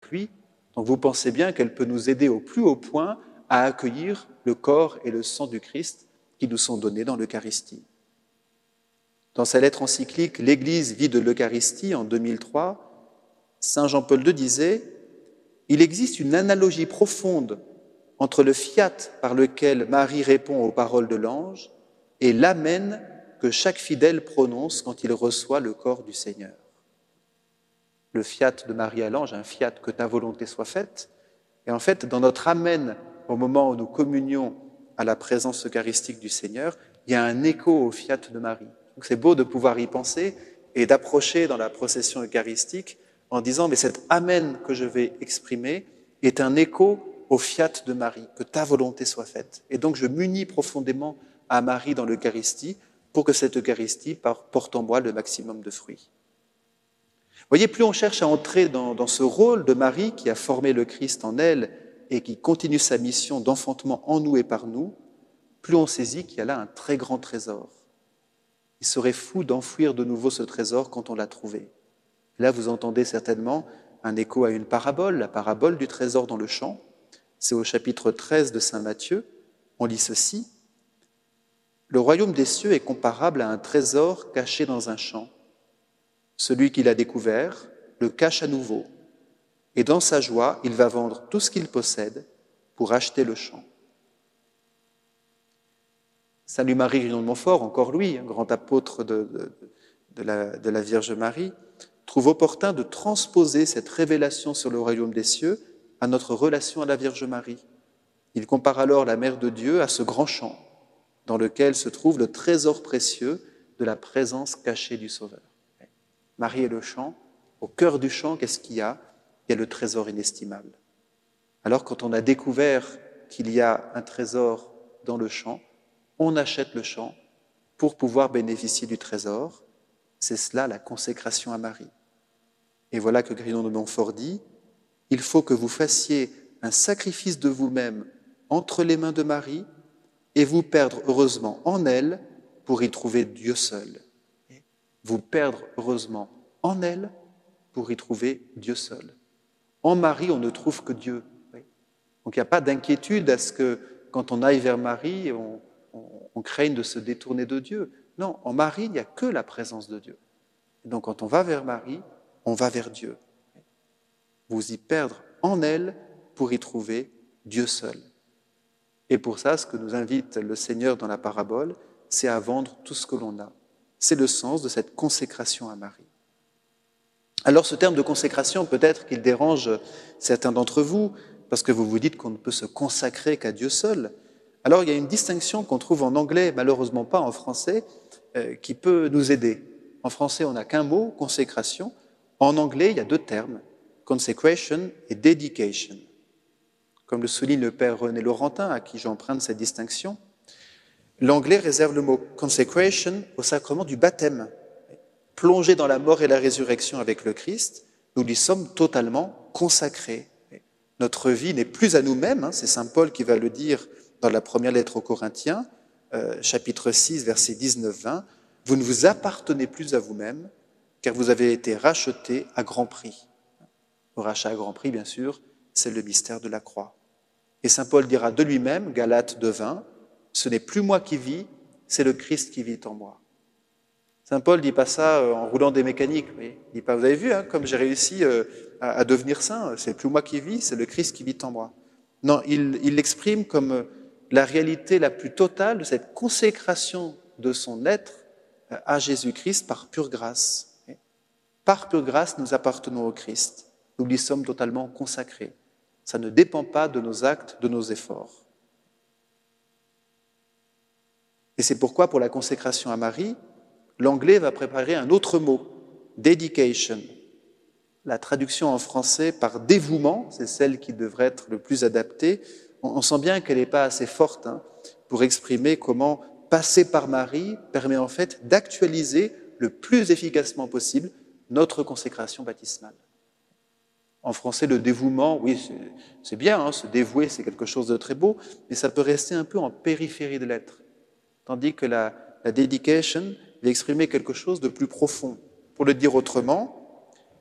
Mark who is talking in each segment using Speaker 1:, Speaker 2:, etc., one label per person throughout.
Speaker 1: lui. Donc vous pensez bien qu'elle peut nous aider au plus haut point à accueillir le corps et le sang du Christ qui nous sont donnés dans l'Eucharistie. Dans sa lettre encyclique « L'Église vit de l'Eucharistie » en 2003, saint Jean-Paul II disait « Il existe une analogie profonde entre le fiat par lequel Marie répond aux paroles de l'ange et l'amen que chaque fidèle prononce quand il reçoit le corps du Seigneur. » Le fiat de Marie à l'ange, un fiat que ta volonté soit faite. Et en fait, dans notre amen, au moment où nous communions à la présence eucharistique du Seigneur, il y a un écho au fiat de Marie. Donc c'est beau de pouvoir y penser et d'approcher dans la procession eucharistique en disant mais cet amen que je vais exprimer est un écho au fiat de Marie, que ta volonté soit faite. Et donc je m'unis profondément à Marie dans l'Eucharistie pour que cette Eucharistie porte en moi le maximum de fruits. Vous voyez, plus on cherche à entrer dans ce rôle de Marie qui a formé le Christ en elle et qui continue sa mission d'enfantement en nous et par nous, plus on saisit qu'il y a là un très grand trésor. Il serait fou d'enfouir de nouveau ce trésor quand on l'a trouvé. Là, vous entendez certainement un écho à une parabole, la parabole du trésor dans le champ. C'est au chapitre 13 de saint Matthieu. On lit ceci. Le royaume des cieux est comparable à un trésor caché dans un champ. Celui qui l'a découvert le cache à nouveau, et dans sa joie, il va vendre tout ce qu'il possède pour acheter le champ. Saint Louis-Marie Grignon de Montfort, encore lui, un grand apôtre de la Vierge Marie, trouve opportun de transposer cette révélation sur le royaume des cieux à notre relation à la Vierge Marie. Il compare alors la Mère de Dieu à ce grand champ dans lequel se trouve le trésor précieux de la présence cachée du Sauveur. Marie est le champ. Au cœur du champ, qu'est-ce qu'il y a ? Il y a le trésor inestimable. Alors, quand on a découvert qu'il y a un trésor dans le champ, on achète le champ pour pouvoir bénéficier du trésor. C'est cela la consécration à Marie. Et voilà que Grignon de Montfort dit « Il faut que vous fassiez un sacrifice de vous-même entre les mains de Marie et vous perdre heureusement en elle pour y trouver Dieu seul. » Vous perdre heureusement en elle pour y trouver Dieu seul. En Marie, on ne trouve que Dieu. Donc il n'y a pas d'inquiétude à ce que quand on aille vers Marie, on craigne de se détourner de Dieu. Non, en Marie, il n'y a que la présence de Dieu. Et donc quand on va vers Marie, on va vers Dieu. Vous y perdre en elle pour y trouver Dieu seul. Et pour ça, ce que nous invite le Seigneur dans la parabole, c'est à vendre tout ce que l'on a. C'est le sens de cette consécration à Marie. Alors ce terme de consécration, peut-être qu'il dérange certains d'entre vous, parce que vous vous dites qu'on ne peut se consacrer qu'à Dieu seul. Alors il y a une distinction qu'on trouve en anglais, malheureusement pas en français, qui peut nous aider. En français, on n'a qu'un mot, consécration. En anglais, il y a deux termes, consecration et dedication. Comme le souligne le père René Laurentin, à qui j'emprunte cette distinction, l'anglais réserve le mot consecration au sacrement du baptême. Plongés dans la mort et la résurrection avec le Christ, nous lui sommes totalement consacrés. Notre vie n'est plus à nous-mêmes, c'est saint Paul qui va le dire dans la première lettre aux Corinthiens, chapitre 6, versets 19-20, « Vous ne vous appartenez plus à vous-même, car vous avez été rachetés à grand prix. » Le rachat à grand prix, bien sûr, c'est le mystère de la croix. Et saint Paul dira de lui-même, Galates 2:20, « Ce n'est plus moi qui vis, c'est le Christ qui vit en moi. » Saint Paul ne dit pas ça en roulant des mécaniques. Il ne dit pas, vous avez vu, comme j'ai réussi à devenir saint, c'est plus moi qui vis, c'est le Christ qui vit en moi. Non, il l'exprime comme la réalité la plus totale de cette consécration de son être à Jésus-Christ par pure grâce. Par pure grâce, nous appartenons au Christ. Nous lui sommes totalement consacrés. Ça ne dépend pas de nos actes, de nos efforts. Et c'est pourquoi, pour la consécration à Marie, l'anglais va préparer un autre mot, dedication. La traduction en français par dévouement, c'est celle qui devrait être le plus adaptée. On sent bien qu'elle n'est pas assez forte pour exprimer comment passer par Marie permet en fait d'actualiser le plus efficacement possible notre consécration baptismale. En français, le dévouement, oui, c'est bien, se dévouer, c'est quelque chose de très beau, mais ça peut rester un peu en périphérie de l'être. Tandis que la dedication va exprimer quelque chose de plus profond. Pour le dire autrement,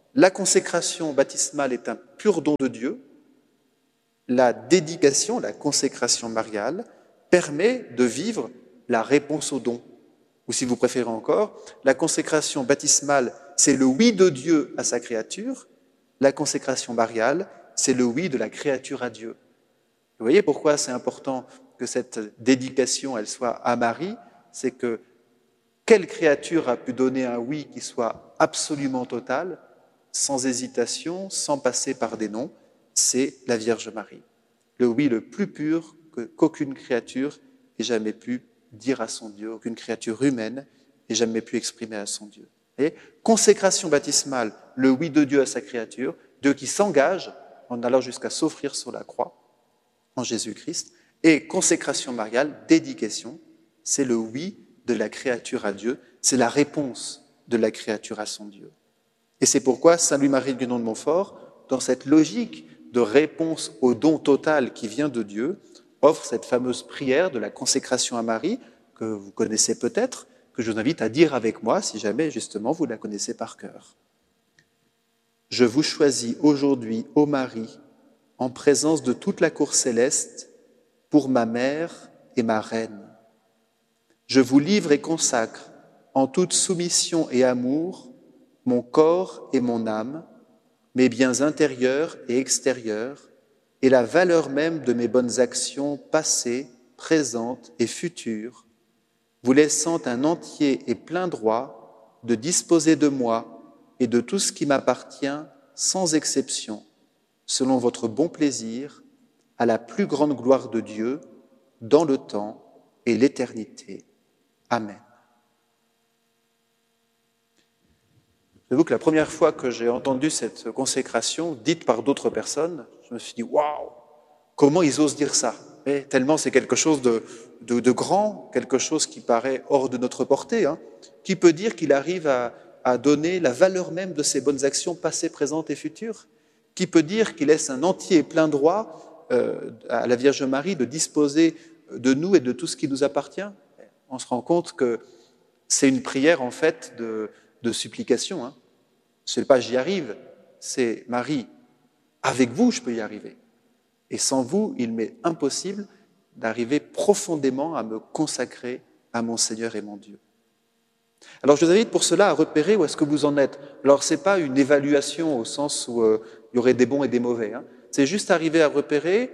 Speaker 1: La consécration baptismale est un pur don de Dieu. La dédication, la consécration mariale, permet de vivre la réponse au don. Ou si vous préférez encore, la consécration baptismale, c'est le oui de Dieu à sa créature. La consécration mariale, c'est le oui de la créature à Dieu. Vous voyez pourquoi c'est important que cette dédication, elle soit à Marie, c'est que quelle créature a pu donner un oui qui soit absolument total, sans hésitation, sans passer par des noms? C'est la Vierge Marie. Le oui le plus pur qu'aucune créature ait jamais pu dire à son Dieu, aucune créature humaine ait jamais pu exprimer à son Dieu. Et consécration baptismale, le oui de Dieu à sa créature, Dieu qui s'engage en allant jusqu'à s'offrir sur la croix en Jésus-Christ, et consécration mariale, dédication, c'est le oui de la créature à Dieu, c'est la réponse de la créature à son Dieu. Et c'est pourquoi Saint Louis-Marie Guénon de Montfort, dans cette logique de réponse au don total qui vient de Dieu, offre cette fameuse prière de la consécration à Marie, que vous connaissez peut-être, que je vous invite à dire avec moi, si jamais justement vous la connaissez par cœur. Je vous choisis aujourd'hui, ô Marie, en présence de toute la cour céleste, pour ma mère et ma reine. Je vous livre et consacre, en toute soumission et amour, mon corps et mon âme, mes biens intérieurs et extérieurs, et la valeur même de mes bonnes actions passées, présentes et futures, vous laissant un entier et plein droit de disposer de moi et de tout ce qui m'appartient sans exception, selon votre bon plaisir, à la plus grande gloire de Dieu, dans le temps et l'éternité. Amen. J'avoue que la première fois que j'ai entendu cette consécration dite par d'autres personnes, je me suis dit, waouh, comment ils osent dire ça? Et tellement c'est quelque chose de grand, quelque chose qui paraît hors de notre portée. Hein. Qui peut dire qu'il arrive à donner la valeur même de ses bonnes actions passées, présentes et futures? Qui peut dire qu'il laisse un entier et plein droit à la Vierge Marie de disposer de nous et de tout ce qui nous appartient? On se rend compte que c'est une prière en fait de supplication. Hein. Ce n'est pas j'y arrive, c'est Marie, avec vous je peux y arriver. Et sans vous, il m'est impossible d'arriver profondément à me consacrer à mon Seigneur et mon Dieu. Alors je vous invite pour cela à repérer où est-ce que vous en êtes. Alors ce n'est pas une évaluation au sens où il y aurait des bons et des mauvais. Hein. C'est juste arriver à repérer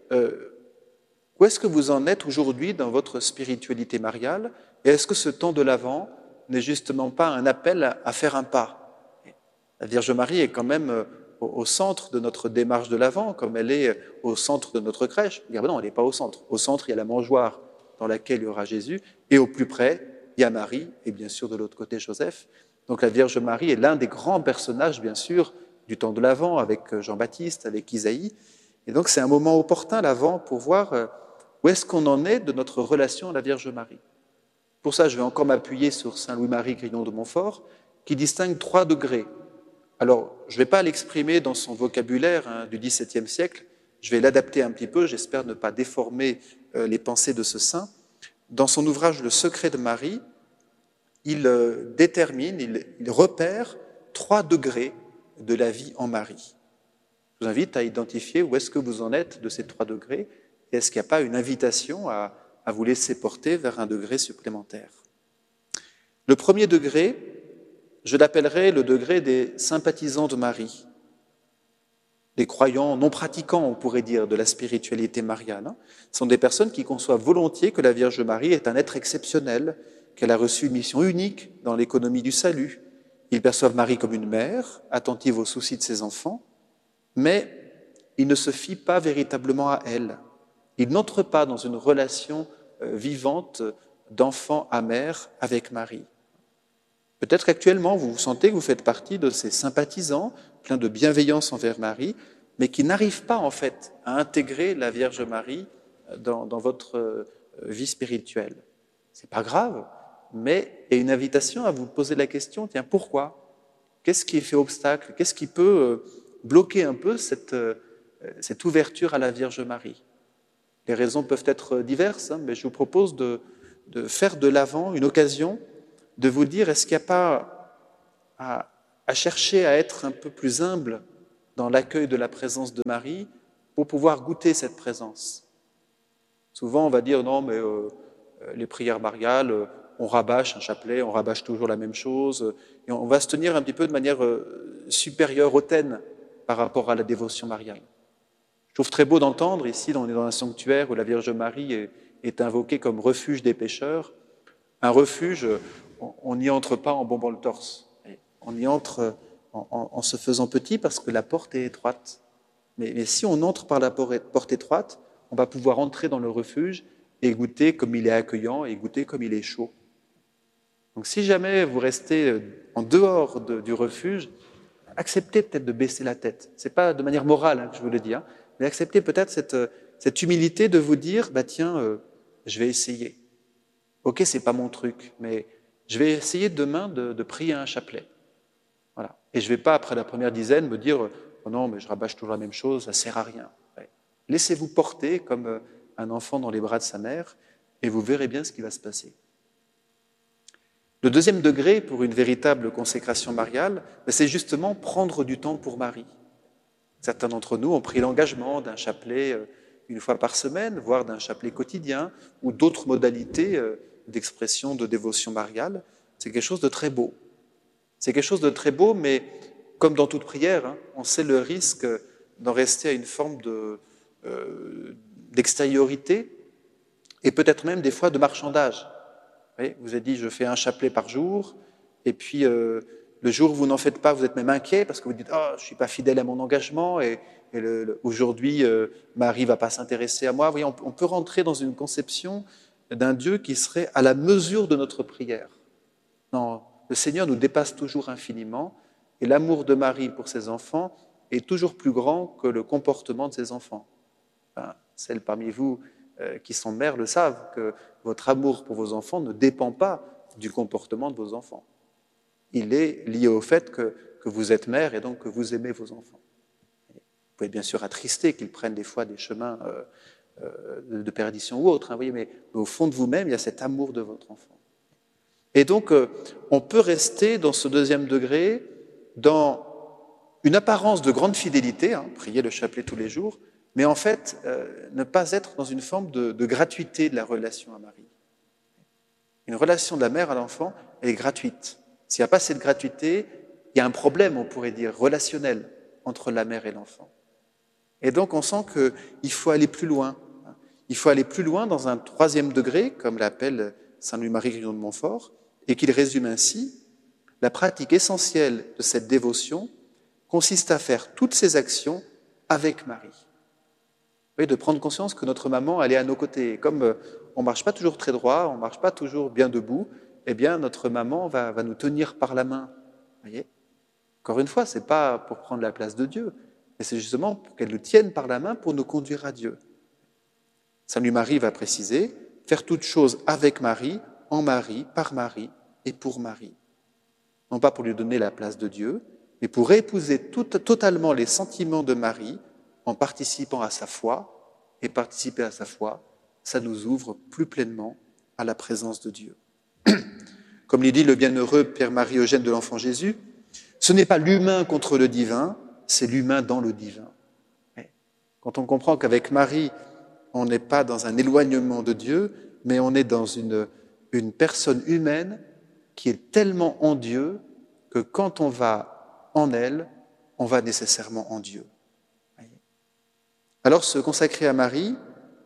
Speaker 1: où est-ce que vous en êtes aujourd'hui dans votre spiritualité mariale, et est-ce que ce temps de l'Avent n'est justement pas un appel à faire un pas? La Vierge Marie est quand même au centre de notre démarche de l'Avent, comme elle est au centre de notre crèche. Non, elle n'est pas au centre. Au centre, il y a la mangeoire dans laquelle il y aura Jésus, et au plus près, il y a Marie, et bien sûr de l'autre côté Joseph. Donc la Vierge Marie est l'un des grands personnages, bien sûr, du temps de l'Avent, avec Jean-Baptiste, avec Isaïe. Et donc c'est un moment opportun, l'Avent, pour voir où est-ce qu'on en est de notre relation à la Vierge Marie. Pour ça, je vais encore m'appuyer sur Saint Louis-Marie Grignon de Montfort, qui distingue 3 degrés. Alors, je ne vais pas l'exprimer dans son vocabulaire du XVIIe siècle, je vais l'adapter un petit peu, j'espère ne pas déformer les pensées de ce saint. Dans son ouvrage Le secret de Marie, il détermine, il repère 3 degrés de la vie en Marie. Je vous invite à identifier où est-ce que vous en êtes de ces 3 degrés, et est-ce qu'il n'y a pas une invitation à vous laisser porter vers un degré supplémentaire. Le premier degré, je l'appellerai le degré des sympathisants de Marie, des croyants non pratiquants, on pourrait dire, de la spiritualité mariale. Ce sont des personnes qui conçoivent volontiers que la Vierge Marie est un être exceptionnel, qu'elle a reçu une mission unique dans l'économie du salut. Ils perçoivent Marie comme une mère, attentive aux soucis de ses enfants, mais ils ne se fient pas véritablement à elle. Ils n'entrent pas dans une relation vivante d'enfant à mère avec Marie. Peut-être qu'actuellement, vous sentez que vous faites partie de ces sympathisants, pleins de bienveillance envers Marie, mais qui n'arrivent pas en fait à intégrer la Vierge Marie dans votre vie spirituelle. C'est pas grave, mais il y a une invitation à vous poser la question, tiens, pourquoi? Qu'est-ce qui fait obstacle? Qu'est-ce qui peut bloquer un peu cette ouverture à la Vierge Marie? Les raisons peuvent être diverses, mais je vous propose de faire de l'Avent une occasion de vous dire, est-ce qu'il n'y a pas à chercher à être un peu plus humble dans l'accueil de la présence de Marie pour pouvoir goûter cette présence. Souvent, on va dire non, mais les prières mariales, on rabâche un chapelet, on rabâche toujours la même chose, et on va se tenir un petit peu de manière supérieure, hautaine par rapport à la dévotion mariale. Je trouve très beau d'entendre, ici, on est dans un sanctuaire où la Vierge Marie est invoquée comme refuge des pécheurs. Un refuge, on n'y entre pas en bombant le torse. On y entre en se faisant petit parce que la porte est étroite. Mais si on entre par la porte étroite, on va pouvoir entrer dans le refuge et goûter comme il est accueillant et goûter comme il est chaud. Donc si jamais vous restez en dehors du refuge, acceptez peut-être de baisser la tête. Ce n'est pas de manière morale que je vous le dis, mais acceptez peut-être cette humilité de vous dire, tiens, je vais essayer. Ok, c'est pas mon truc, mais je vais essayer demain de prier un chapelet. Voilà. Et je ne vais pas, après la première dizaine, me dire oh non, mais je rabâche toujours la même chose, ça ne sert à rien. Ouais. Laissez-vous porter comme un enfant dans les bras de sa mère, et vous verrez bien ce qui va se passer. Le deuxième degré pour une véritable consécration mariale, c'est justement prendre du temps pour Marie. Certains d'entre nous ont pris l'engagement d'un chapelet une fois par semaine, voire d'un chapelet quotidien, ou d'autres modalités d'expression de dévotion mariale. C'est quelque chose de très beau. C'est quelque chose de très beau, mais comme dans toute prière, on sait le risque d'en rester à une forme d'extériorité et peut-être même des fois de marchandage. Vous avez dit, je fais un chapelet par jour, et puis le jour où vous n'en faites pas, vous êtes même inquiet parce que vous dites, je ne suis pas fidèle à mon engagement, et aujourd'hui, Marie ne va pas s'intéresser à moi. Vous voyez, on peut rentrer dans une conception d'un Dieu qui serait à la mesure de notre prière. Non, le Seigneur nous dépasse toujours infiniment, et l'amour de Marie pour ses enfants est toujours plus grand que le comportement de ses enfants. Celles parmi vous qui sont mères le savent, que votre amour pour vos enfants ne dépend pas du comportement de vos enfants. Il est lié au fait que vous êtes mère et donc que vous aimez vos enfants. Vous pouvez bien sûr attrister qu'ils prennent des fois des chemins de perdition ou autres, mais au fond de vous-même, il y a cet amour de votre enfant. Et donc, on peut rester dans ce deuxième degré, dans une apparence de grande fidélité, prier le chapelet tous les jours, mais en fait, ne pas être dans une forme de gratuité de la relation à Marie. Une relation de la mère à l'enfant, elle est gratuite. S'il n'y a pas cette gratuité, il y a un problème, on pourrait dire, relationnel entre la mère et l'enfant. Et donc, on sent qu'il faut aller plus loin. Il faut aller plus loin dans un troisième degré, comme l'appelle saint Louis-Marie Grignon de Montfort, et qu'il résume ainsi: la pratique essentielle de cette dévotion consiste à faire toutes ces actions avec Marie. Oui, de prendre conscience que notre maman, elle est à nos côtés. Comme on ne marche pas toujours très droit, on ne marche pas toujours bien debout, eh bien, notre maman va nous tenir par la main. Voyez ? Encore une fois, ce n'est pas pour prendre la place de Dieu, mais c'est justement pour qu'elle nous tienne par la main pour nous conduire à Dieu. Saint Louis-Marie va préciser, faire toutes choses avec Marie, en Marie, par Marie et pour Marie. Non pas pour lui donner la place de Dieu, mais pour épouser totalement les sentiments de Marie en participant à sa foi, et participer à sa foi, ça nous ouvre plus pleinement à la présence de Dieu. Comme l'est dit le bienheureux Père Marie-Eugène de l'Enfant Jésus, ce n'est pas l'humain contre le divin, c'est l'humain dans le divin. Quand on comprend qu'avec Marie, on n'est pas dans un éloignement de Dieu, mais on est dans une personne humaine qui est tellement en Dieu que quand on va en elle, on va nécessairement en Dieu. Alors, se consacrer à Marie,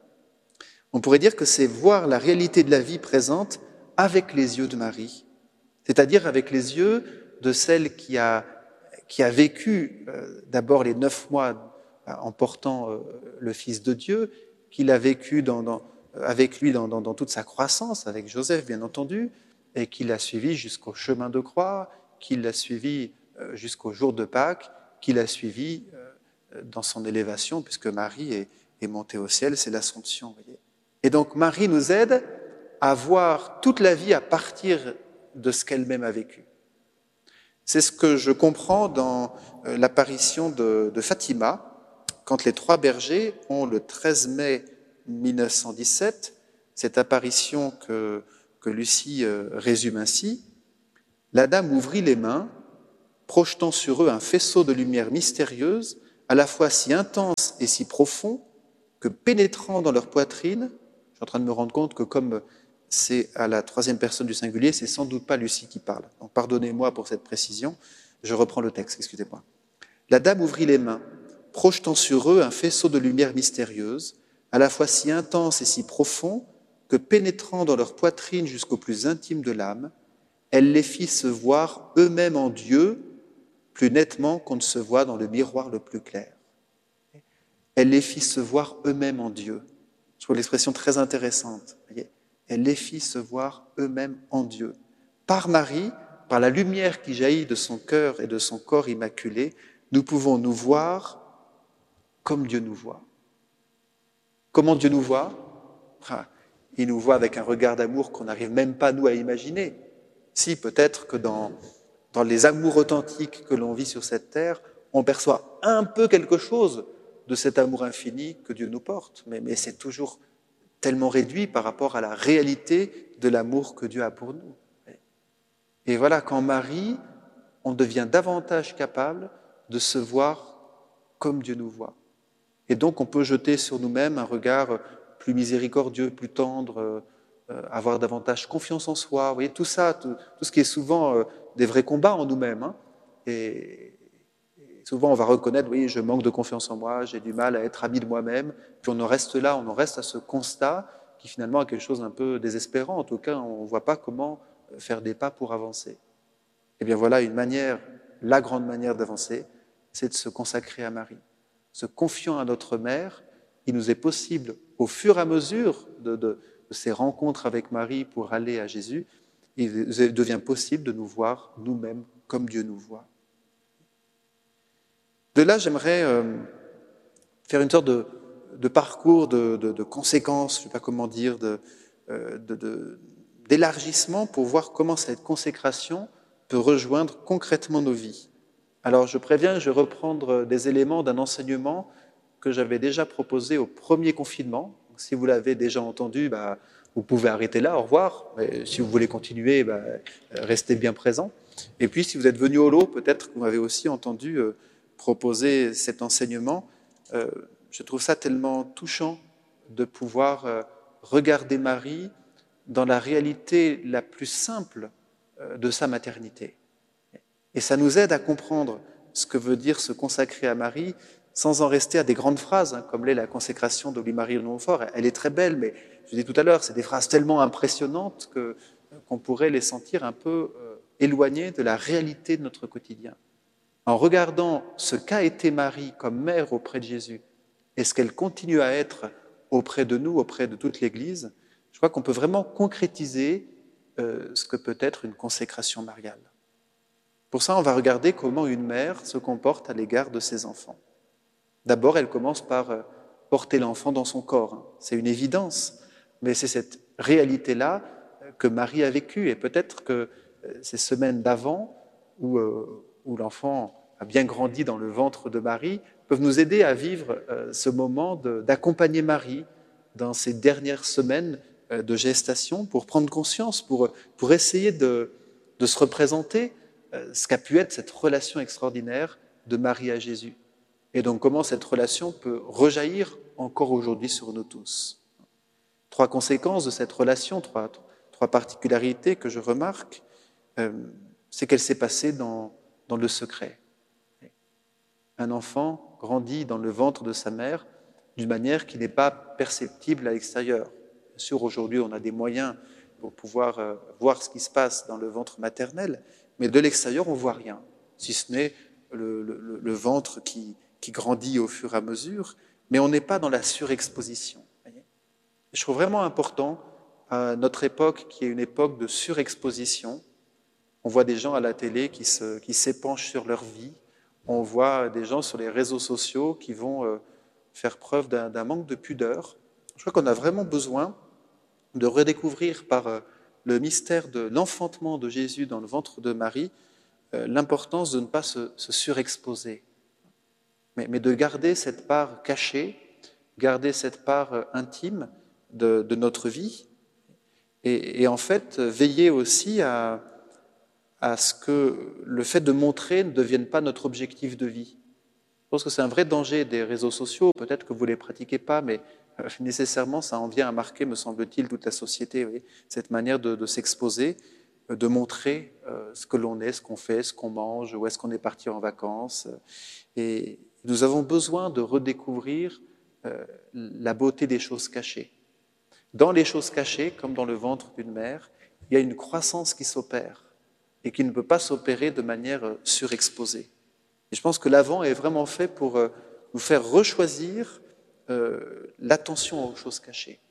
Speaker 1: on pourrait dire que c'est voir la réalité de la vie présente avec les yeux de Marie, c'est-à-dire avec les yeux de celle qui a vécu d'abord les 9 mois en portant le Fils de Dieu, qu'il a vécu avec lui dans toute sa croissance, avec Joseph bien entendu, et qu'il l'a suivi jusqu'au chemin de croix, qu'il l'a suivi jusqu'au jour de Pâques, qu'il a suivi dans son élévation, puisque Marie est montée au ciel, c'est l'Assomption. Voyez. Et donc Marie nous aide à voir toute la vie à partir de ce qu'elle-même a vécu. C'est ce que je comprends dans l'apparition de Fatima, quand les 3 bergers ont le 13 mai 1917, cette apparition que Lucie résume ainsi. La dame ouvrit les mains projetant sur eux un faisceau de lumière mystérieuse, à la fois si intense et si profond, que pénétrant dans leur poitrine, je suis en train de me rendre compte que comme c'est à la troisième personne du singulier, c'est sans doute pas Lucie qui parle. Donc pardonnez-moi pour cette précision, je reprends le texte, excusez-moi. La dame ouvrit les mains, projetant sur eux un faisceau de lumière mystérieuse, à la fois si intense et si profond, que pénétrant dans leur poitrine jusqu'au plus intime de l'âme, elle les fit se voir eux-mêmes en Dieu, plus nettement qu'on ne se voit dans le miroir le plus clair. Elle les fit se voir eux-mêmes en Dieu. Je trouve l'expression très intéressante. Elle les fit se voir eux-mêmes en Dieu. Par Marie, par la lumière qui jaillit de son cœur et de son corps immaculé, nous pouvons nous voir comme Dieu nous voit. Comment Dieu nous voit ? Il nous voit avec un regard d'amour qu'on n'arrive même pas, nous, à imaginer. Si, peut-être que dans les amours authentiques que l'on vit sur cette terre, on perçoit un peu quelque chose de cet amour infini que Dieu nous porte, mais c'est toujours tellement réduit par rapport à la réalité de l'amour que Dieu a pour nous. Et voilà, qu'en Marie, on devient davantage capable de se voir comme Dieu nous voit. Et donc on peut jeter sur nous-mêmes un regard plus miséricordieux, plus tendre, avoir davantage confiance en soi. Vous voyez, tout ça, tout ce qui est souvent des vrais combats en nous-mêmes. Hein. Et souvent on va reconnaître, oui, je manque de confiance en moi, j'ai du mal à être ami de moi-même. Puis on en reste là, on en reste à ce constat qui finalement est quelque chose d'un peu désespérant. En tout cas, on ne voit pas comment faire des pas pour avancer. Eh bien voilà une manière, la grande manière d'avancer, c'est de se consacrer à Marie. Se confiant à notre mère, il nous est possible, au fur et à mesure de ces rencontres avec Marie pour aller à Jésus, il devient possible de nous voir nous-mêmes comme Dieu nous voit. De là, j'aimerais faire une sorte de parcours de conséquences, je ne sais pas comment dire, d'élargissement pour voir comment cette consécration peut rejoindre concrètement nos vies. Alors je préviens, je vais reprendre des éléments d'un enseignement que j'avais déjà proposé au premier confinement. Si vous l'avez déjà entendu, vous pouvez arrêter là, au revoir. Mais si vous voulez continuer, restez bien présent. Et puis si vous êtes venu au lot, peut-être que vous m'avez aussi entendu proposer cet enseignement. Je trouve ça tellement touchant de pouvoir regarder Marie dans la réalité la plus simple de sa maternité. Et ça nous aide à comprendre ce que veut dire se consacrer à Marie sans en rester à des grandes phrases, comme l'est la consécration de Louis-Marie de Montfort. Elle est très belle, mais je l'ai dit tout à l'heure, c'est des phrases tellement impressionnantes qu'on pourrait les sentir un peu éloignées de la réalité de notre quotidien. En regardant ce qu'a été Marie comme mère auprès de Jésus et ce qu'elle continue à être auprès de nous, auprès de toute l'Église, je crois qu'on peut vraiment concrétiser ce que peut être une consécration mariale. Pour ça, on va regarder comment une mère se comporte à l'égard de ses enfants. D'abord, elle commence par porter l'enfant dans son corps. C'est une évidence, mais c'est cette réalité-là que Marie a vécue. Et peut-être que ces semaines d'avant, où l'enfant a bien grandi dans le ventre de Marie, peuvent nous aider à vivre ce moment d'accompagner Marie dans ces dernières semaines de gestation pour prendre conscience, pour essayer de se représenter ce qu'a pu être cette relation extraordinaire de Marie à Jésus. Et donc comment cette relation peut rejaillir encore aujourd'hui sur nous tous. 3 conséquences de cette relation, 3 particularités que je remarque, c'est qu'elle s'est passée dans le secret. Un enfant grandit dans le ventre de sa mère d'une manière qui n'est pas perceptible à l'extérieur. Bien sûr, aujourd'hui, on a des moyens pour pouvoir voir ce qui se passe dans le ventre maternel, mais de l'extérieur, on ne voit rien, si ce n'est le ventre qui grandit au fur et à mesure, mais on n'est pas dans la surexposition. Je trouve vraiment important, à notre époque, qui est une époque de surexposition, on voit des gens à la télé qui s'épanchent sur leur vie, on voit des gens sur les réseaux sociaux qui vont faire preuve d'un manque de pudeur. Je crois qu'on a vraiment besoin de redécouvrir par le mystère de l'enfantement de Jésus dans le ventre de Marie, l'importance de ne pas se surexposer, mais de garder cette part cachée, garder cette part intime de notre vie, et en fait veiller aussi à à ce que le fait de montrer ne devienne pas notre objectif de vie. Je pense que c'est un vrai danger des réseaux sociaux. Peut-être que vous ne les pratiquez pas, mais nécessairement, ça en vient à marquer, me semble-t-il, toute la société. Vous voyez, cette manière de s'exposer, de montrer ce que l'on est, ce qu'on fait, ce qu'on mange, où est-ce qu'on est parti en vacances. Et nous avons besoin de redécouvrir la beauté des choses cachées. Dans les choses cachées, comme dans le ventre d'une mère, il y a une croissance qui s'opère et qui ne peut pas s'opérer de manière surexposée. Et je pense que l'Avent est vraiment fait pour nous faire rechoisir l'attention aux choses cachées,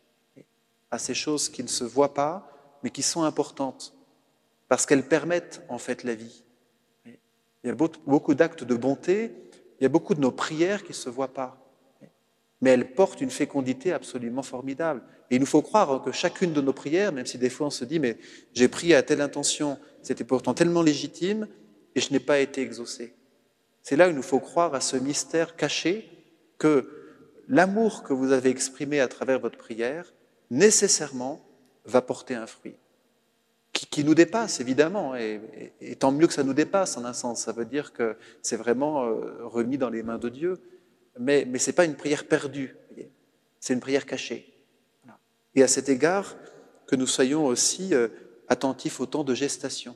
Speaker 1: à ces choses qui ne se voient pas, mais qui sont importantes, parce qu'elles permettent en fait la vie. Il y a beaucoup d'actes de bonté, il y a beaucoup de nos prières qui ne se voient pas, mais elles portent une fécondité absolument formidable. Et il nous faut croire que chacune de nos prières, même si des fois on se dit « mais j'ai prié à telle intention, c'était pourtant tellement légitime et je n'ai pas été exaucé ». C'est là où il nous faut croire à ce mystère caché que l'amour que vous avez exprimé à travers votre prière, nécessairement, va porter un fruit. Qui nous dépasse, évidemment, et tant mieux que ça nous dépasse, en un sens. Ça veut dire que c'est vraiment remis dans les mains de Dieu. Mais ce n'est pas une prière perdue, c'est une prière cachée. Et à cet égard, que nous soyons aussi attentifs au temps de gestation.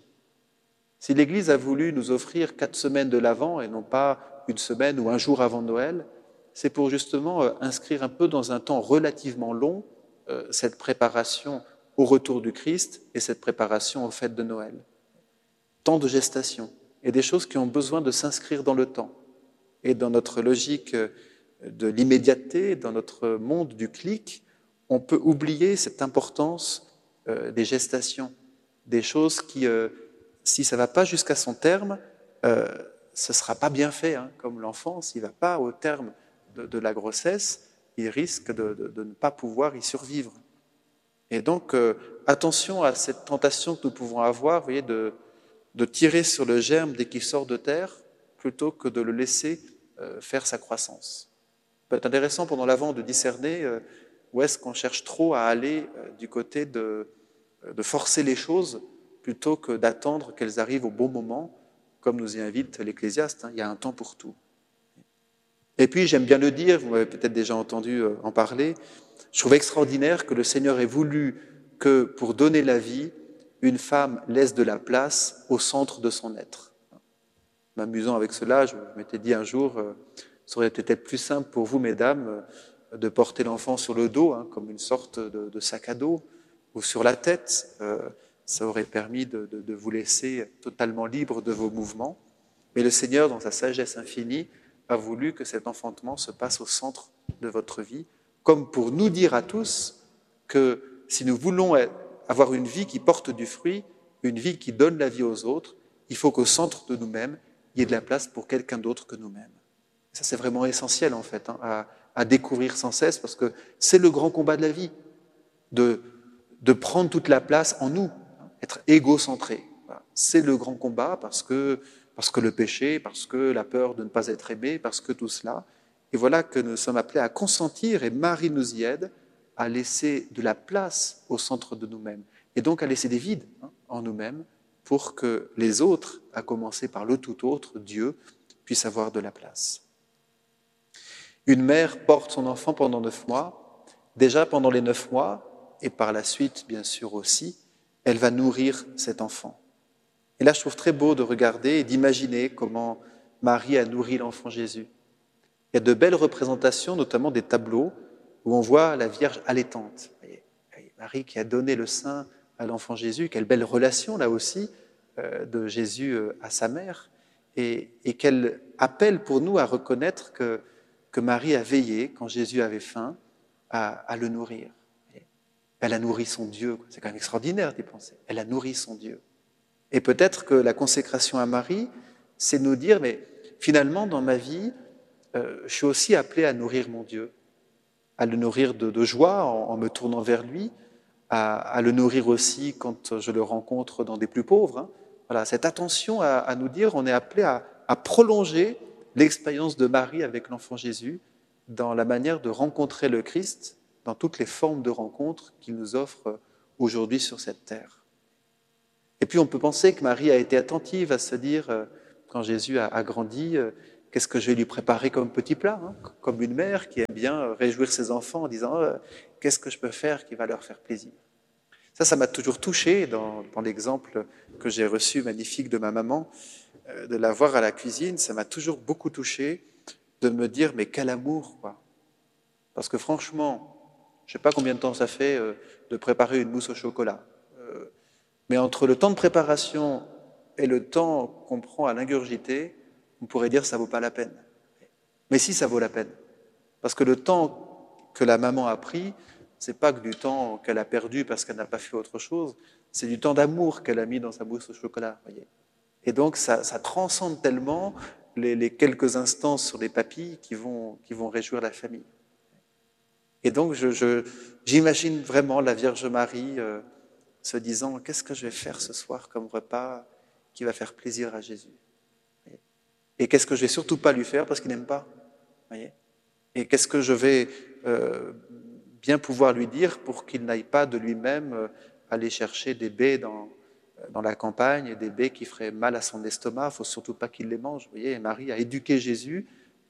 Speaker 1: Si l'Église a voulu nous offrir 4 semaines de l'Avent et non pas une semaine ou un jour avant Noël, c'est pour justement inscrire un peu dans un temps relativement long cette préparation au retour du Christ et cette préparation aux fêtes de Noël. Temps de gestation et des choses qui ont besoin de s'inscrire dans le temps. Et dans notre logique de l'immédiateté, dans notre monde du clic, on peut oublier cette importance des gestations, des choses qui, si ça ne va pas jusqu'à son terme, ce ne sera pas bien fait, hein, comme l'enfant, s'il ne va pas au terme de la grossesse, il risque de ne pas pouvoir y survivre. Et donc, attention à cette tentation que nous pouvons avoir, vous voyez, de tirer sur le germe dès qu'il sort de terre, plutôt que de le laisser faire sa croissance. Ça peut être intéressant pendant l'Avent de discerner où est-ce qu'on cherche trop à aller du côté de forcer les choses plutôt que d'attendre qu'elles arrivent au bon moment, comme nous y invite l'Ecclésiaste, hein, il y a un temps pour tout. Et puis, j'aime bien le dire, vous m'avez peut-être déjà entendu en parler, je trouve extraordinaire que le Seigneur ait voulu que, pour donner la vie, une femme laisse de la place au centre de son être. M'amusant avec cela, je m'étais dit un jour, ça aurait été peut-être plus simple pour vous, mesdames, de porter l'enfant sur le dos, hein, comme une sorte de sac à dos, ou sur la tête. Ça aurait permis de vous laisser totalement libre de vos mouvements. Mais le Seigneur, dans sa sagesse infinie, a voulu que cet enfantement se passe au centre de votre vie, comme pour nous dire à tous que si nous voulons avoir une vie qui porte du fruit, une vie qui donne la vie aux autres, il faut qu'au centre de nous-mêmes, il y ait de la place pour quelqu'un d'autre que nous-mêmes. Ça, c'est vraiment essentiel, en fait, hein, à découvrir sans cesse, parce que c'est le grand combat de la vie, de prendre toute la place en nous, hein, être égocentré. Voilà. C'est le grand combat parce que le péché, parce que la peur de ne pas être aimé, parce que tout cela. Et voilà que nous sommes appelés à consentir, et Marie nous y aide, à laisser de la place au centre de nous-mêmes, et donc à laisser des vides, hein, en nous-mêmes, pour que les autres, à commencer par le tout autre, Dieu, puissent avoir de la place. Une mère porte son enfant pendant 9 mois. Déjà pendant les 9 mois, et par la suite, bien sûr aussi, elle va nourrir cet enfant. Et là, je trouve très beau de regarder et d'imaginer comment Marie a nourri l'enfant Jésus. Il y a de belles représentations, notamment des tableaux, où on voit la Vierge allaitante. Marie qui a donné le sein à l'enfant Jésus, quelle belle relation là aussi de Jésus à sa mère, et qu'elle appelle pour nous à reconnaître que Marie a veillé, quand Jésus avait faim, à le nourrir. Elle a nourri son Dieu, c'est quand même extraordinaire d'y penser, elle a nourri son Dieu. Et peut-être que la consécration à Marie, c'est de nous dire, mais finalement dans ma vie, je suis aussi appelé à nourrir mon Dieu, à le nourrir de joie en me tournant vers lui, à le nourrir aussi quand je le rencontre dans des plus pauvres. Hein. Voilà, cette attention à nous dire, on est appelé à prolonger l'expérience de Marie avec l'enfant Jésus dans la manière de rencontrer le Christ, dans toutes les formes de rencontres qu'il nous offre aujourd'hui sur cette terre. Et puis on peut penser que Marie a été attentive à se dire, quand Jésus a grandi, qu'est-ce que je vais lui préparer comme petit plat, hein, comme une mère qui aime bien réjouir ses enfants en disant qu'est-ce que je peux faire qui va leur faire plaisir. Ça m'a toujours touché dans l'exemple que j'ai reçu magnifique de ma maman, de la voir à la cuisine, ça m'a toujours beaucoup touché de me dire mais quel amour, quoi. Parce que franchement, je ne sais pas combien de temps ça fait de préparer une mousse au chocolat. Mais entre le temps de préparation et le temps qu'on prend à l'ingurgiter, on pourrait dire que ça ne vaut pas la peine. Mais si, ça vaut la peine. Parce que le temps que la maman a pris, ce n'est pas que du temps qu'elle a perdu parce qu'elle n'a pas fait autre chose, c'est du temps d'amour qu'elle a mis dans sa mousse au chocolat. Voyez. Et donc, ça transcende tellement les quelques instants sur les papilles qui vont réjouir la famille. Et donc, j'imagine vraiment la Vierge Marie se disant « Qu'est-ce que je vais faire ce soir comme repas qui va faire plaisir à Jésus ?» Et qu'est-ce que je vais surtout pas lui faire parce qu'il n'aime pas, voyez. Et qu'est-ce que je vais bien pouvoir lui dire pour qu'il n'aille pas de lui-même aller chercher des baies dans la campagne, et des baies qui feraient mal à son estomac, il ne faut surtout pas qu'il les mange. Vous voyez, et Marie a éduqué Jésus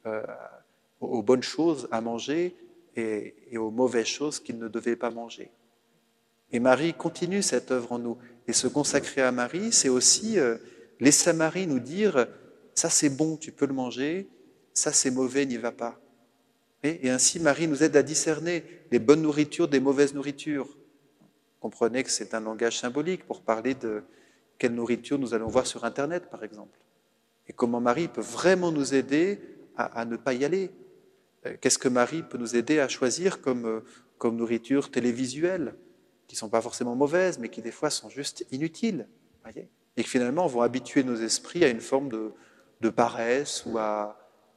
Speaker 1: aux bonnes choses à manger et aux mauvaises choses qu'il ne devait pas manger. Et Marie continue cette œuvre en nous. Et se consacrer à Marie, c'est aussi laisser Marie nous dire « ça c'est bon, tu peux le manger, ça c'est mauvais, n'y va pas ». Et ainsi, Marie nous aide à discerner les bonnes nourritures des mauvaises nourritures. Comprenez que c'est un langage symbolique pour parler de quelle nourriture nous allons voir sur Internet, par exemple. Et comment Marie peut vraiment nous aider à ne pas y aller. Qu'est-ce que Marie peut nous aider à choisir comme nourriture télévisuelle, qui ne sont pas forcément mauvaises, mais qui des fois sont juste inutiles, voyez, et qui finalement vont habituer nos esprits à une forme de paresse ou à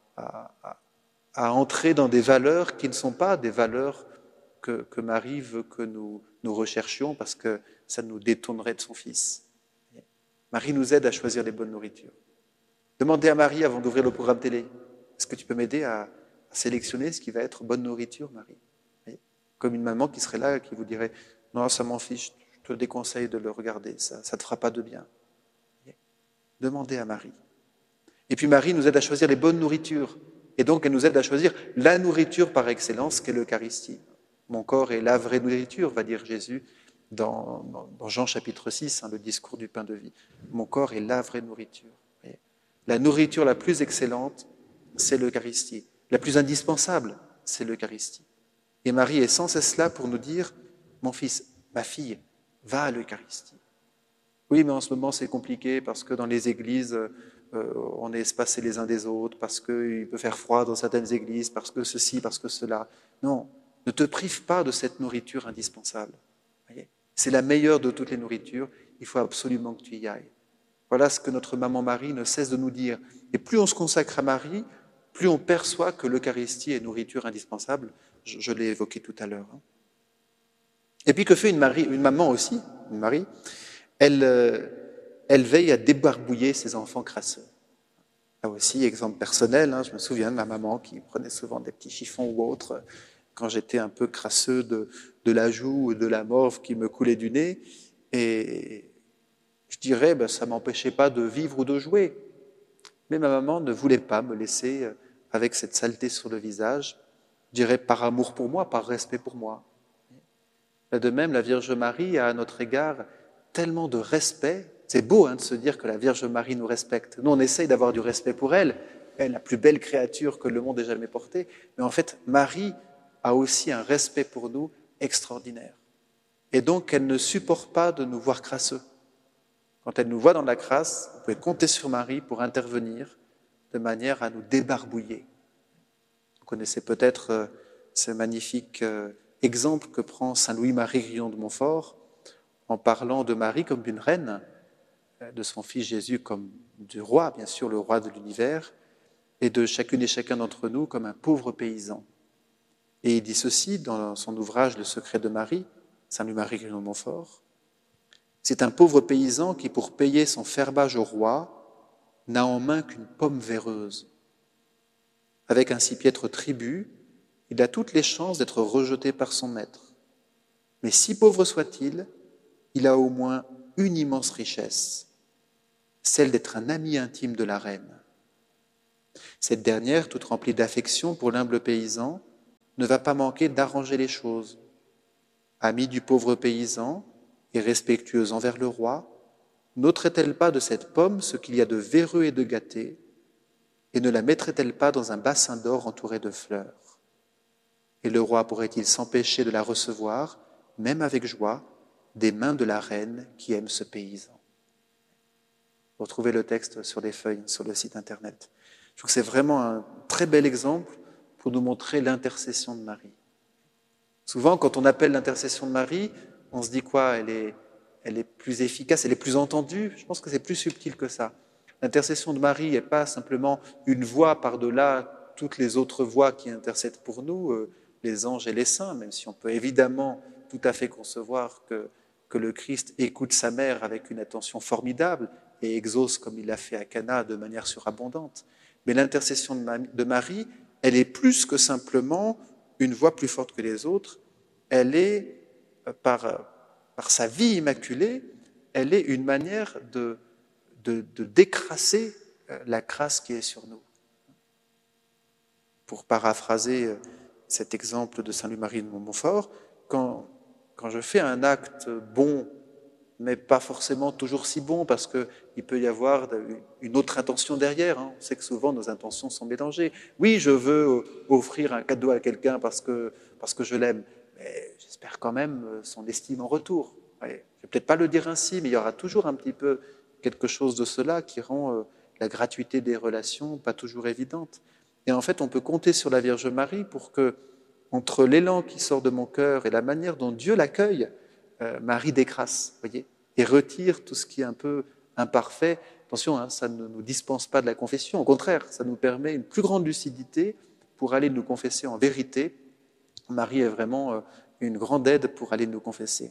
Speaker 1: entrer dans des valeurs qui ne sont pas des valeurs que Marie veut que nous recherchions parce que ça nous détournerait de son Fils. Marie nous aide à choisir les bonnes nourritures. Demandez à Marie avant d'ouvrir le programme télé, est-ce que tu peux m'aider à sélectionner ce qui va être bonne nourriture, Marie? Comme une maman qui serait là et qui vous dirait, non, ça m'en fiche, je te déconseille de le regarder, ça ne te fera pas de bien. Demandez à Marie. Et puis Marie nous aide à choisir les bonnes nourritures. Et donc elle nous aide à choisir la nourriture par excellence qu'est l'Eucharistie. Mon corps est la vraie nourriture, va dire Jésus dans Jean chapitre 6, le discours du pain de vie. Mon corps est la vraie nourriture. La nourriture la plus excellente, c'est l'Eucharistie. La plus indispensable, c'est l'Eucharistie. Et Marie est sans cesse là pour nous dire, mon fils, ma fille, va à l'Eucharistie. Oui, mais en ce moment c'est compliqué parce que dans les églises, on est espacés les uns des autres, parce qu'il peut faire froid dans certaines églises, parce que ceci, parce que cela. Non, ne te prive pas de cette nourriture indispensable. C'est la meilleure de toutes les nourritures, il faut absolument que tu y ailles. Voilà ce que notre maman Marie ne cesse de nous dire. Et plus on se consacre à Marie, plus on perçoit que l'Eucharistie est nourriture indispensable. Je l'ai évoqué tout à l'heure. Et puis que fait une maman aussi, une Marie, elle veille à débarbouiller ses enfants crasseux. Là aussi, exemple personnel, je me souviens de ma maman qui prenait souvent des petits chiffons ou autres quand j'étais un peu crasseux de la joue ou de la morve qui me coulait du nez. Et je dirais, ça ne m'empêchait pas de vivre ou de jouer. Mais ma maman ne voulait pas me laisser avec cette saleté sur le visage, je dirais par amour pour moi, par respect pour moi. De même, la Vierge Marie a à notre égard tellement de respect. C'est beau de se dire que la Vierge Marie nous respecte. Nous, on essaye d'avoir du respect pour elle. Elle est la plus belle créature que le monde ait jamais portée. Mais en fait, Marie a aussi un respect pour nous extraordinaire. Et donc, elle ne supporte pas de nous voir crasseux. Quand elle nous voit dans la crasse, vous pouvez compter sur Marie pour intervenir de manière à nous débarbouiller. Vous connaissez peut-être ce magnifique exemple que prend saint Louis-Marie Grillon de Montfort en parlant de Marie comme d'une reine, de son fils Jésus comme du roi, bien sûr, le roi de l'univers, et de chacune et chacun d'entre nous comme un pauvre paysan. Et il dit ceci dans son ouvrage Le secret de Marie, saint Louis-Marie Grillon de Montfort. C'est un pauvre paysan qui, pour payer son ferbage au roi, n'a en main qu'une pomme véreuse. Avec un si piètre tribut, il a toutes les chances d'être rejeté par son maître. Mais si pauvre soit-il, il a au moins une immense richesse, celle d'être un ami intime de la reine. Cette dernière, toute remplie d'affection pour l'humble paysan, ne va pas manquer d'arranger les choses. Amie du pauvre paysan et respectueuse envers le roi, n'ôterait-elle pas de cette pomme ce qu'il y a de véreux et de gâté, et ne la mettrait-elle pas dans un bassin d'or entouré de fleurs? Et le roi pourrait-il s'empêcher de la recevoir, même avec joie, des mains de la reine qui aime ce paysan? Vous retrouvez le texte sur les feuilles, sur le site internet. Je trouve que c'est vraiment un très bel exemple pour nous montrer l'intercession de Marie. Souvent, quand on appelle l'intercession de Marie, on se dit quoi? Elle est plus efficace, elle est plus entendue. Je pense que c'est plus subtil que ça. L'intercession de Marie n'est pas simplement une voix par-delà toutes les autres voix qui intercèdent pour nous, les anges et les saints, même si on peut évidemment tout à fait concevoir que le Christ écoute sa mère avec une attention formidable et exauce comme il l'a fait à Cana de manière surabondante. Mais l'intercession de Marie, elle est plus que simplement une voix plus forte que les autres. Elle est, par sa vie immaculée, elle est une manière de décrasser la crasse qui est sur nous. Pour paraphraser cet exemple de Saint Louis-Marie de Montfort, quand je fais un acte bon, mais pas forcément toujours si bon, parce qu'il peut y avoir une autre intention derrière. On sait que souvent nos intentions sont mélangées. Oui, je veux offrir un cadeau à quelqu'un parce que je l'aime, mais j'espère quand même son estime en retour. Je ne vais peut-être pas le dire ainsi, mais il y aura toujours un petit peu quelque chose de cela qui rend la gratuité des relations pas toujours évidente. Et en fait, on peut compter sur la Vierge Marie pour que, entre l'élan qui sort de mon cœur et la manière dont Dieu l'accueille, Marie décrasse, voyez, et retire tout ce qui est un peu imparfait. Attention, ça ne nous dispense pas de la confession. Au contraire, ça nous permet une plus grande lucidité pour aller nous confesser en vérité. Marie est vraiment une grande aide pour aller nous confesser.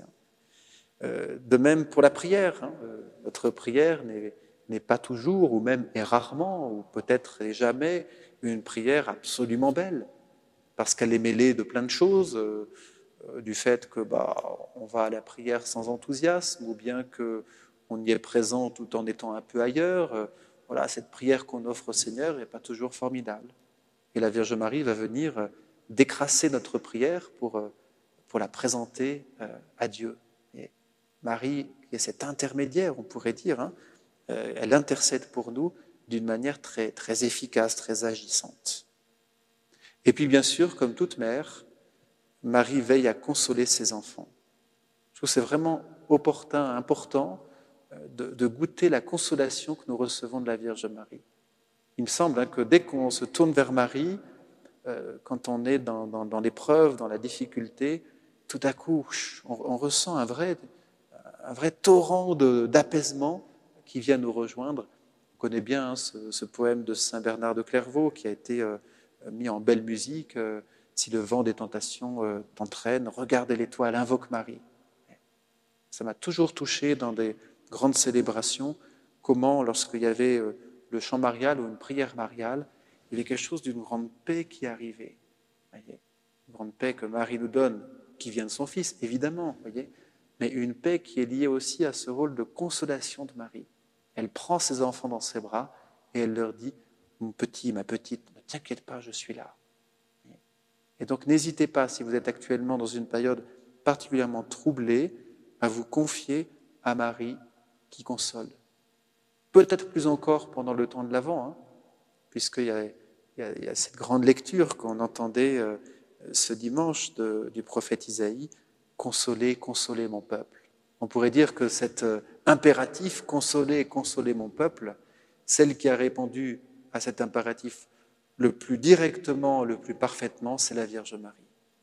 Speaker 1: De même pour la prière. Notre prière n'est pas toujours, ou même est rarement, ou peut-être jamais, une prière absolument belle, parce qu'elle est mêlée de plein de choses, du fait que on va à la prière sans enthousiasme, ou bien qu'on y est présent tout en étant un peu ailleurs. Voilà, cette prière qu'on offre au Seigneur n'est pas toujours formidable. Et la Vierge Marie va venir décrasser notre prière pour la présenter à Dieu. Et Marie, qui est cet intermédiaire, on pourrait dire, elle intercède pour nous d'une manière très, très efficace, très agissante. Et puis bien sûr, comme toute mère, Marie veille à consoler ses enfants. Je trouve que c'est vraiment opportun, important de goûter la consolation que nous recevons de la Vierge Marie. Il me semble que dès qu'on se tourne vers Marie, quand on est dans l'épreuve, dans la difficulté, tout à coup, on ressent un vrai torrent d'apaisement qui vient nous rejoindre. On connaît bien ce poème de Saint Bernard de Clairvaux qui a été mis en belle musique. Si le vent des tentations t'entraîne, regarde l'étoile, invoque Marie. Ça m'a toujours touché dans des grandes célébrations, comment, lorsqu'il y avait le chant marial ou une prière mariale, il y avait quelque chose d'une grande paix qui arrivait. Voyez, une grande paix que Marie nous donne, qui vient de son Fils, évidemment, voyez, mais une paix qui est liée aussi à ce rôle de consolation de Marie. Elle prend ses enfants dans ses bras et elle leur dit « Mon petit, ma petite, ne t'inquiète pas, je suis là. » Et donc n'hésitez pas, si vous êtes actuellement dans une période particulièrement troublée, à vous confier à Marie qui console. Peut-être plus encore pendant le temps de l'Avent, puisqu'il y a cette grande lecture qu'on entendait ce dimanche du prophète Isaïe, « Consolez, consolez mon peuple ». On pourrait dire que cet impératif « Consolez, consolez mon peuple », celle qui a répondu à cet impératif le plus directement, le plus parfaitement, c'est la Vierge Marie.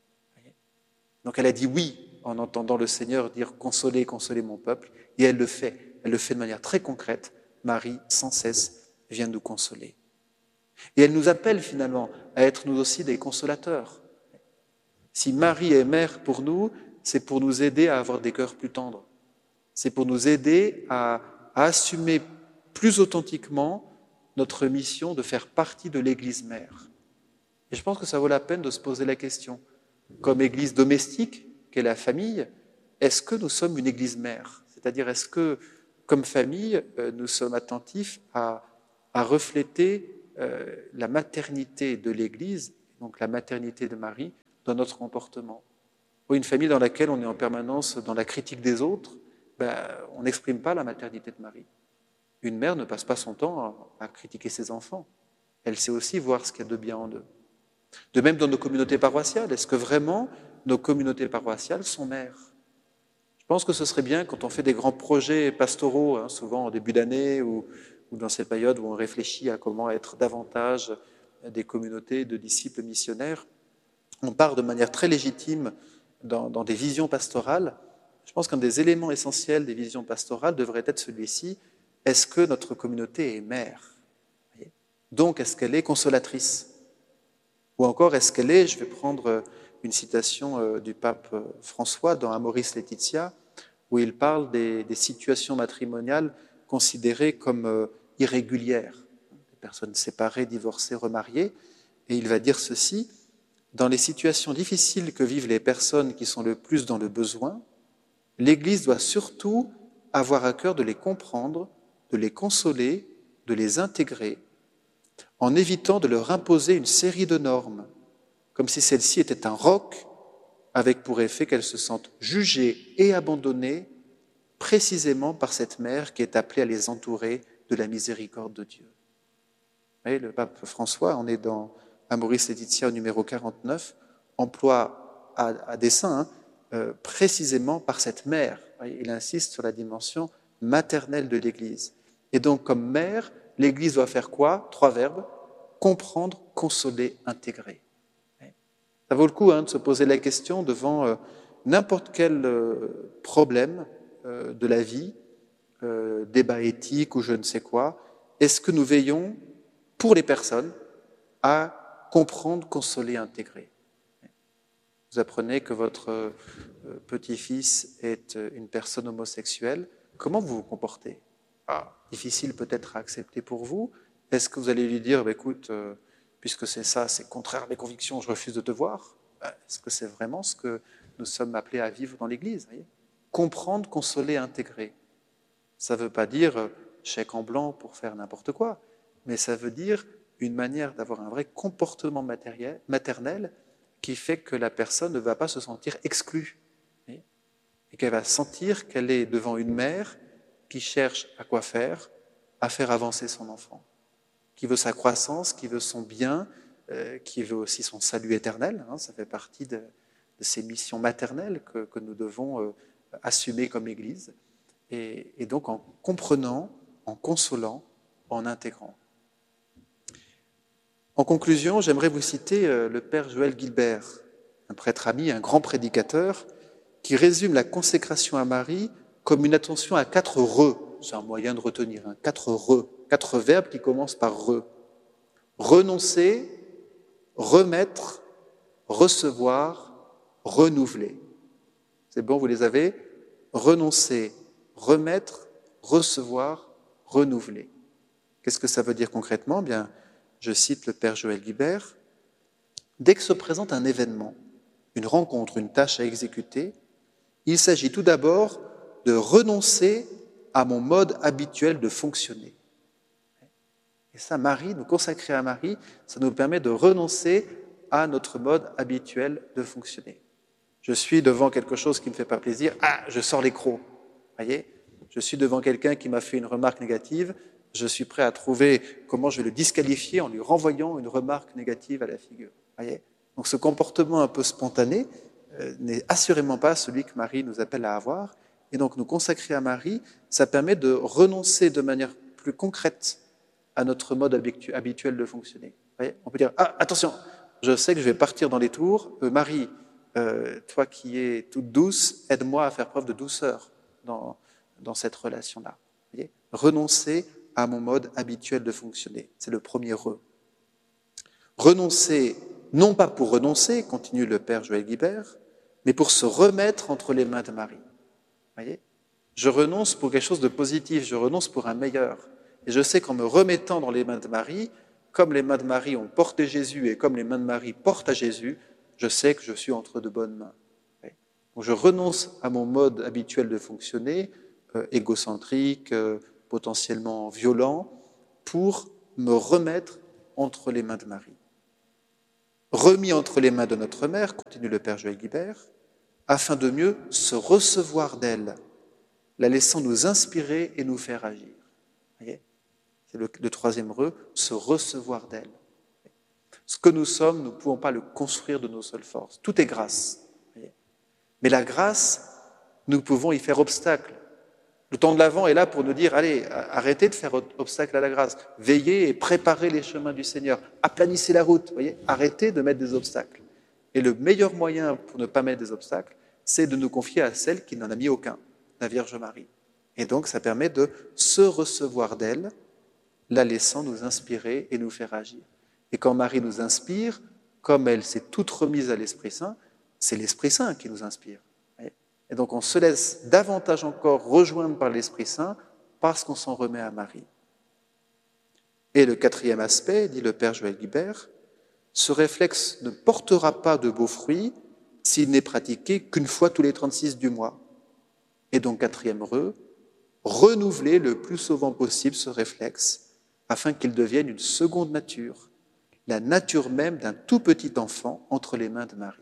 Speaker 1: Donc elle a dit oui en entendant le Seigneur dire « Consolez, consolez mon peuple », et elle le fait de manière très concrète. Marie, sans cesse, vient nous consoler. Et elle nous appelle finalement à être nous aussi des consolateurs. Si Marie est mère pour nous, c'est pour nous aider à avoir des cœurs plus tendres. C'est pour nous aider à assumer plus authentiquement notre mission de faire partie de l'Église mère. Et je pense que ça vaut la peine de se poser la question. Comme Église domestique, qu'est la famille, est-ce que nous sommes une Église mère ? C'est-à-dire, est-ce que, comme famille, nous sommes attentifs à refléter la maternité de l'Église, donc la maternité de Marie, dans notre comportement? Ou une famille dans laquelle on est en permanence dans la critique des autres, on n'exprime pas la maternité de Marie. Une mère ne passe pas son temps à critiquer ses enfants. Elle sait aussi voir ce qu'il y a de bien en eux. De même dans nos communautés paroissiales, est-ce que vraiment nos communautés paroissiales sont mères? Je pense que ce serait bien quand on fait des grands projets pastoraux, souvent en début d'année ou dans cette période où on réfléchit à comment être davantage des communautés de disciples missionnaires, on part de manière très légitime dans des visions pastorales. Je pense qu'un des éléments essentiels des visions pastorales devrait être celui-ci: est-ce que notre communauté est mère? Donc, est-ce qu'elle est consolatrice? Ou encore, est-ce qu'elle est, je vais prendre une citation du pape François dans Amoris Laetitia, où il parle des situations matrimoniales considérées comme irrégulières, des personnes séparées, divorcées, remariées, et il va dire ceci: dans les situations difficiles que vivent les personnes qui sont le plus dans le besoin, l'Église doit surtout avoir à cœur de les comprendre, de les consoler, de les intégrer, en évitant de leur imposer une série de normes, comme si celle-ci était un roc, avec pour effet qu'elles se sentent jugées et abandonnées précisément par cette mère qui est appelée à les entourer de la miséricorde de Dieu. Vous voyez, le pape François, on est dans Amoris Laetitia au numéro 49, emploie à dessein précisément par cette mère. Il insiste sur la dimension maternelle de l'Église. Et donc, comme mère, l'Église doit faire quoi? 3 verbes: comprendre, consoler, intégrer. Ça vaut le coup de se poser la question devant n'importe quel problème de la vie, débat éthique ou je ne sais quoi. Est-ce que nous veillons, pour les personnes, à comprendre, consoler, intégrer? Vous apprenez que votre petit-fils est une personne homosexuelle. Comment vous vous comportez? Difficile peut-être à accepter pour vous. Est-ce que vous allez lui dire, écoute, puisque c'est ça, c'est contraire à mes convictions, je refuse de te voir? Est-ce que c'est vraiment ce que nous sommes appelés à vivre dans l'Église? Comprendre, consoler, intégrer. Ça ne veut pas dire chèque en blanc pour faire n'importe quoi, mais ça veut dire une manière d'avoir un vrai comportement maternel qui fait que la personne ne va pas se sentir exclue et qu'elle va sentir qu'elle est devant une mère qui cherche à quoi faire, à faire avancer son enfant, qui veut sa croissance, qui veut son bien, qui veut aussi son salut éternel. Ça fait partie de ces missions maternelles que nous devons assumer comme Église. Et donc en comprenant, en consolant, en intégrant. En conclusion, j'aimerais vous citer le père Joël Gilbert, un prêtre ami, un grand prédicateur, qui résume la consécration à Marie comme une attention à 4 re. C'est un moyen de retenir, 4 re, 4 verbes qui commencent par re. Renoncer, remettre, recevoir, renouveler. C'est bon, vous les avez? Renoncer, remettre, recevoir, renouveler. Qu'est-ce que ça veut dire concrètement? Bien, je cite le père Joël Guibert. Dès que se présente un événement, une rencontre, une tâche à exécuter, il s'agit tout d'abord de renoncer à mon mode habituel de fonctionner. Et ça, Marie, nous consacrer à Marie, ça nous permet de renoncer à notre mode habituel de fonctionner. Je suis devant quelque chose qui ne me fait pas plaisir, je sors les crocs. Voyez, je suis devant quelqu'un qui m'a fait une remarque négative, je suis prêt à trouver comment je vais le disqualifier en lui renvoyant une remarque négative à la figure. Voyez, donc ce comportement un peu spontané n'est assurément pas celui que Marie nous appelle à avoir. Et donc nous consacrer à Marie, ça permet de renoncer de manière plus concrète à notre mode habituel de fonctionner. Voyez, on peut dire, attention, je sais que je vais partir dans les tours, Marie, toi qui es toute douce, aide-moi à faire preuve de douceur dans cette relation-là. Voyez, renoncer à mon mode habituel de fonctionner, c'est le premier re. Renoncer, non pas pour renoncer, continue le père Joël Guibert, mais pour se remettre entre les mains de Marie. Voyez, je renonce pour quelque chose de positif, je renonce pour un meilleur. Et je sais qu'en me remettant dans les mains de Marie, comme les mains de Marie ont porté Jésus et comme les mains de Marie portent à Jésus, je sais que je suis entre de bonnes mains. Donc je renonce à mon mode habituel de fonctionner égocentrique, potentiellement violent, pour me remettre entre les mains de Marie. Remis entre les mains de notre mère, continue le Père Joël Guibert, afin de mieux se recevoir d'elle, la laissant nous inspirer et nous faire agir. Voyez, c'est le troisième re, se recevoir d'elle. Ce que nous sommes, nous ne pouvons pas le construire de nos seules forces. Tout est grâce. Voyez. Mais la grâce, nous pouvons y faire obstacle. Le temps de l'Avent est là pour nous dire, allez, arrêtez de faire obstacle à la grâce. Veillez et préparez les chemins du Seigneur. Aplanissez la route. Voyez, arrêtez de mettre des obstacles. Et le meilleur moyen pour ne pas mettre des obstacles, c'est de nous confier à celle qui n'en a mis aucun, la Vierge Marie. Et donc, ça permet de se recevoir d'elle, la laissant nous inspirer et nous faire agir. Et quand Marie nous inspire, comme elle s'est toute remise à l'Esprit Saint, c'est l'Esprit Saint qui nous inspire. Et donc on se laisse davantage encore rejoindre par l'Esprit Saint parce qu'on s'en remet à Marie. Et le quatrième aspect, dit le Père Joël Guibert, ce réflexe ne portera pas de beaux fruits s'il n'est pratiqué qu'une fois tous les 36 du mois. Et donc quatrième renouveler le plus souvent possible ce réflexe afin qu'il devienne une seconde nature, la nature même d'un tout petit enfant entre les mains de Marie.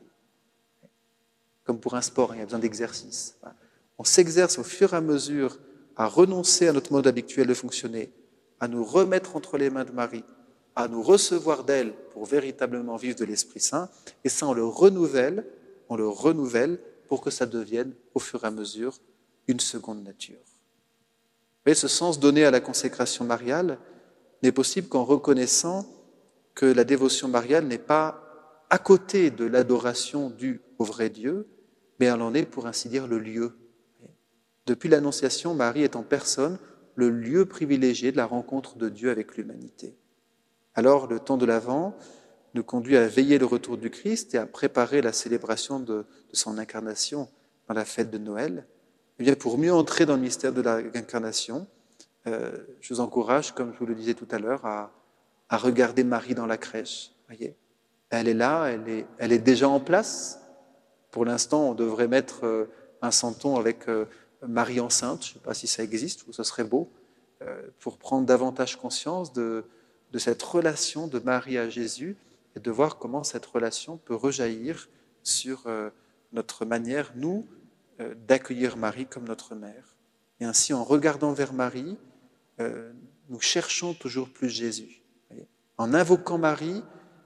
Speaker 1: Comme pour un sport, il y a besoin d'exercice. On s'exerce au fur et à mesure à renoncer à notre mode habituel de fonctionner, à nous remettre entre les mains de Marie, à nous recevoir d'elle pour véritablement vivre de l'Esprit Saint, et ça on le renouvelle pour que ça devienne au fur et à mesure une seconde nature. Vous voyez, ce sens donné à la consécration mariale n'est possible qu'en reconnaissant que la dévotion mariale n'est pas à côté de l'adoration due au vrai Dieu, mais elle en est, pour ainsi dire, le lieu. Depuis l'Annonciation, Marie est en personne le lieu privilégié de la rencontre de Dieu avec l'humanité. Alors, le temps de l'Avent nous conduit à veiller le retour du Christ et à préparer la célébration de son incarnation dans la fête de Noël. Et bien, pour mieux entrer dans le mystère de l'incarnation, je vous encourage, comme je vous le disais tout à l'heure, à regarder Marie dans la crèche. Voyez, elle est là, elle est déjà en place. Pour l'instant, on devrait mettre un santon avec Marie enceinte. Je ne sais pas si ça existe ou ce serait beau, pour prendre davantage conscience de cette relation de Marie à Jésus et de voir comment cette relation peut rejaillir sur notre manière, nous, d'accueillir Marie comme notre mère. Et ainsi, en regardant vers Marie, nous cherchons toujours plus Jésus. En invoquant Marie,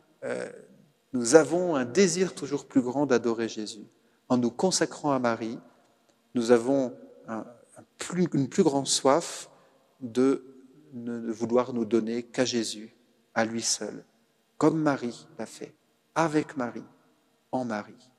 Speaker 1: nous avons un désir toujours plus grand d'adorer Jésus. En nous consacrant à Marie, nous avons une plus grande soif de ne vouloir nous donner qu'à Jésus, à lui seul, comme Marie l'a fait, avec Marie, en Marie.